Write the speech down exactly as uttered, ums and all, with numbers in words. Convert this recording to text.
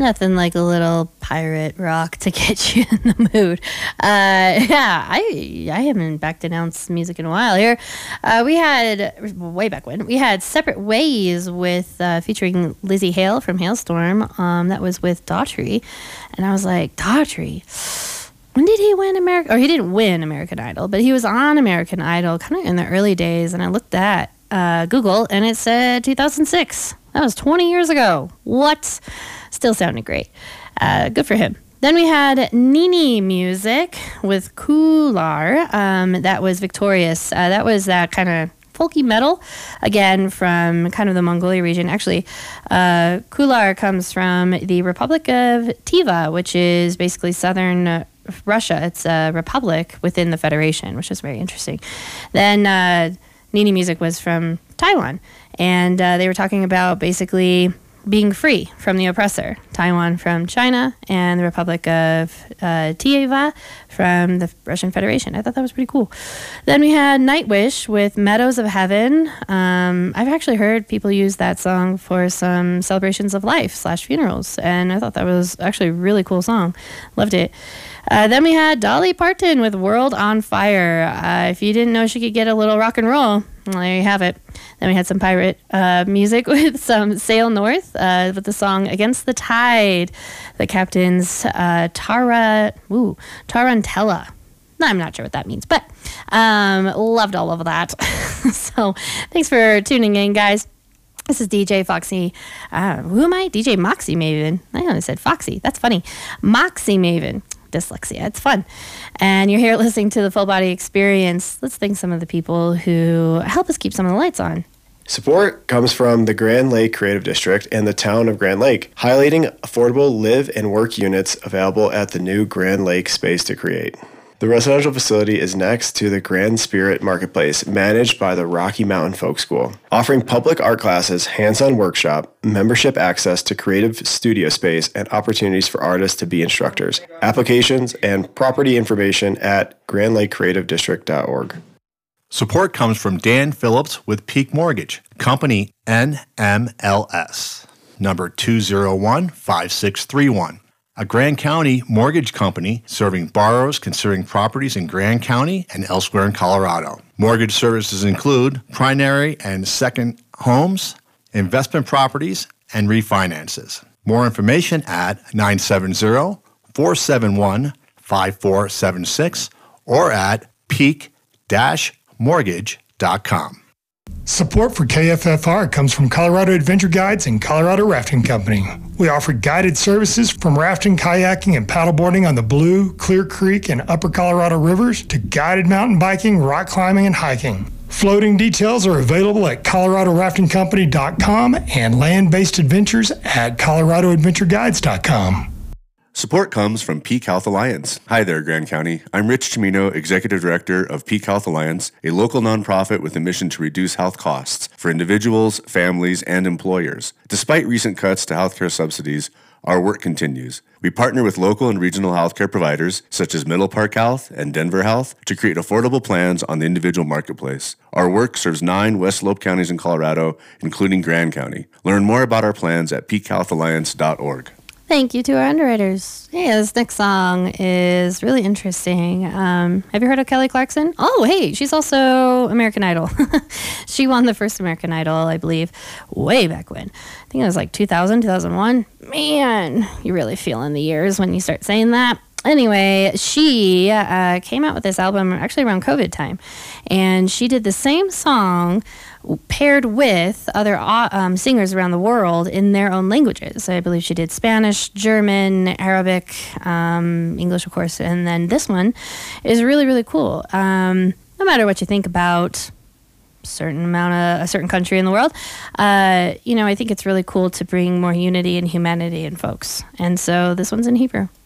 Nothing like a little pirate rock to get you in the mood. Uh, yeah, I I haven't back denounced music in a while here. Uh, we had, way back when, we had Separate Ways with uh, featuring Lizzie Hale from Hailstorm. Um, that was with Daughtry. And I was like, Daughtry, when did he win America? Or he didn't win American Idol, but he was on American Idol kind of in the early days. And I looked at uh, Google and it said two thousand six. That was twenty years ago. What? Still sounded great. Uh, good for him. Then we had Nini Music with Kular. Um, that was Victorious. Uh, that was that kind of folky metal, again, from kind of the Mongolia region. Actually, uh, Kular comes from the Republic of Tiva, which is basically southern uh, Russia. It's a republic within the Federation, which is very interesting. Then uh, Nini Music was from Taiwan, and uh, they were talking about basically being free from the oppressor. Taiwan from China, and the Republic of uh, Tiva from the Russian Federation. I thought that was pretty cool. Then we had Nightwish with Meadows of Heaven. Um, I've actually heard people use that song for some celebrations of life slash funerals, and I thought that was actually a really cool song. Loved it. Uh, then we had Dolly Parton with World on Fire. Uh, if you didn't know she could get a little rock and roll, well, there you have it. Then we had some pirate uh, music with some Sail North uh, with the song Against the Tide. The Captain's uh, Tara, ooh, Tarantella. I'm not sure what that means, but um, loved all of that. So thanks for tuning in, guys. This is D J Foxy. Uh, who am I? D J Moxie Maven. I only said Foxy. That's funny. Moxie Maven. Dyslexia. It's fun. And you're here listening to the Full Body Experience. Let's thank some of the people who help us keep some of the lights on. Support comes from the Grand Lake Creative District and the town of Grand Lake, highlighting affordable live and work units available at the new Grand Lake Space to Create. The residential facility is next to the Grand Spirit Marketplace, managed by the Rocky Mountain Folk School, offering public art classes, hands-on workshop, membership access to creative studio space, and opportunities for artists to be instructors. Applications and property information at grand lake creative district dot org. Support comes from Dan Phillips with Peak Mortgage, company N M L S, number two zero one five six three one. A Grand County mortgage company serving borrowers considering properties in Grand County and elsewhere in Colorado. Mortgage services include primary and second homes, investment properties, and refinances. More information at nine seven zero, four seven one, five four seven six or at peak dash mortgage dot com. Support for K F F R comes from Colorado Adventure Guides and Colorado Rafting Company. We offer guided services from rafting, kayaking, and paddleboarding on the Blue, Clear Creek, and Upper Colorado rivers to guided mountain biking, rock climbing, and hiking. Floating details are available at colorado rafting company dot com and land-based adventures at colorado adventure guides dot com. Support comes from Peak Health Alliance. Hi there, Grand County. I'm Rich Chimino, Executive Director of Peak Health Alliance, a local nonprofit with a mission to reduce health costs for individuals, families, and employers. Despite recent cuts to healthcare subsidies, our work continues. We partner with local and regional healthcare providers, such as Middle Park Health and Denver Health, to create affordable plans on the individual marketplace. Our work serves nine West Slope counties in Colorado, including Grand County. Learn more about our plans at peak health alliance dot org. Thank you to our underwriters. Yeah, this next song is really interesting. Um, have you heard of Kelly Clarkson? Oh, hey, she's also American Idol. She won the first American Idol, I believe, way back when. I think it was like two thousand, two thousand one. Man, you're really feeling the years when you start saying that. Anyway, she uh, came out with this album actually around COVID time, and she did the same song paired with other um, singers around the world in their own languages. I believe she did Spanish, German, Arabic, um, English, of course, and then this one is really, really cool. Um, no matter what you think about a certain amount of a certain country in the world, uh, you know, I think it's really cool to bring more unity and humanity in folks. And so this one's in Hebrew.